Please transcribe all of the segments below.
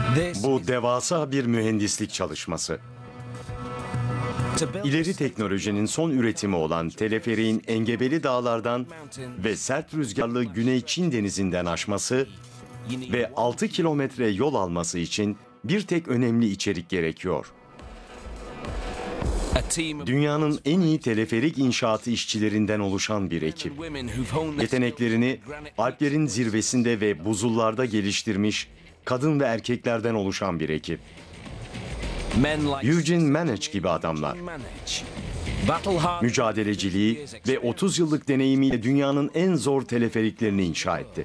Bu devasa bir mühendislik çalışması. İleri teknolojinin son üretimi olan teleferiğin engebeli dağlardan ve sert rüzgarlı Güney Çin Denizi'nden aşması ve 6 kilometre yol alması için bir tek önemli içerik gerekiyor. Dünyanın en iyi teleferik inşaatı işçilerinden oluşan bir ekip. Yeteneklerini Alplerin zirvesinde ve buzullarda geliştirmiş kadın ve erkeklerden oluşan bir ekip. Eugene Manage gibi adamlar. Mücadeleciliği ve 30 yıllık deneyimiyle dünyanın en zor teleferiklerini inşa etti.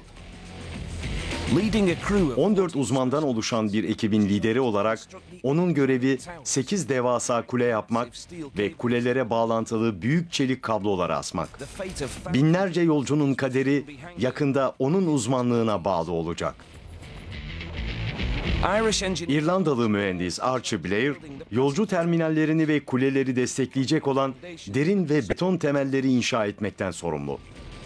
14 uzmandan oluşan bir ekibin lideri olarak onun görevi 8 devasa kule yapmak ve kulelere bağlantılı büyük çelik kabloları asmak. Binlerce yolcunun kaderi yakında onun uzmanlığına bağlı olacak. İrlandalı mühendis Archie Blair, yolcu terminallerini ve kuleleri destekleyecek olan derin ve beton temelleri inşa etmekten sorumlu.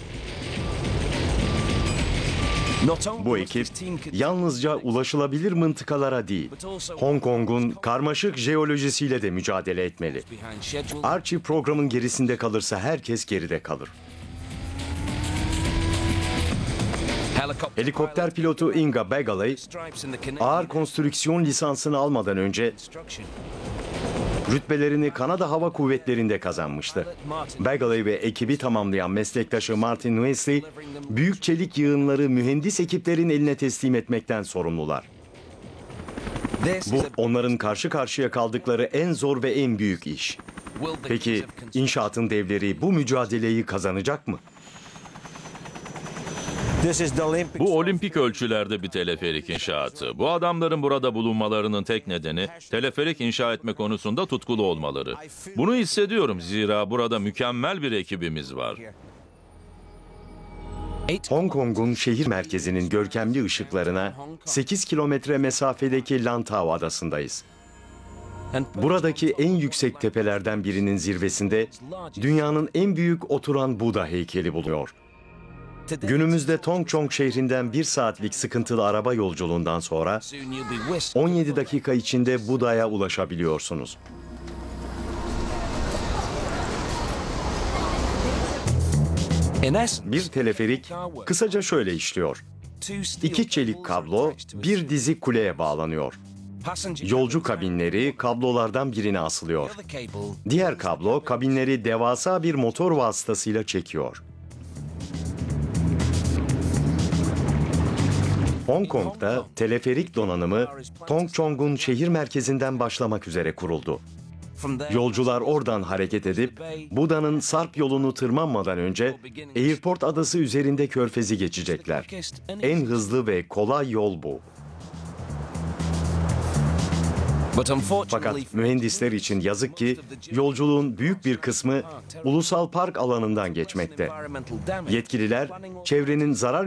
Bu ekip yalnızca ulaşılabilir mıntıkalara değil, Hong Kong'un karmaşık jeolojisiyle de mücadele etmeli. Archie programın gerisinde kalırsa herkes geride kalır. Helikopter pilotu Inga Begaley, ağır konstrüksiyon lisansını almadan önce rütbelerini Kanada Hava Kuvvetleri'nde kazanmıştı. Begaley ve ekibi tamamlayan meslektaşı Martin Wesley, büyük çelik yığınları mühendis ekiplerin eline teslim etmekten sorumlular. Bu, onların karşı karşıya kaldıkları en zor ve en büyük iş. Peki, inşaatın devleri bu mücadeleyi kazanacak mı? Bu olimpik ölçülerde bir teleferik inşaatı. Bu adamların burada bulunmalarının tek nedeni teleferik inşa etme konusunda tutkulu olmaları. Bunu hissediyorum zira burada mükemmel bir ekibimiz var. Hong Kong'un şehir merkezinin görkemli ışıklarına 8 kilometre mesafedeki Lantau adasındayız. Buradaki en yüksek tepelerden birinin zirvesinde dünyanın en büyük oturan Buda heykeli bulunuyor. Günümüzde Tongchong şehrinden 1 saatlik sıkıntılı araba yolculuğundan sonra 17 dakika içinde Buda'ya ulaşabiliyorsunuz. Bir teleferik kısaca şöyle işliyor. 2 çelik kablo bir dizi kuleye bağlanıyor. Yolcu kabinleri kablolardan birine asılıyor. Diğer kablo kabinleri devasa bir motor vasıtasıyla çekiyor. Hong Kong'da teleferik donanımı Tongchong'un şehir merkezinden başlamak üzere kuruldu. Yolcular oradan hareket edip Buda'nın Sarp yolunu tırmanmadan önce Airport Adası üzerinde körfezi geçecekler. En hızlı ve kolay yol bu. Fakat mühendisler için yazık ki yolculuğun büyük bir kısmı ulusal park alanından geçmekte. Yetkililer çevrenin zarar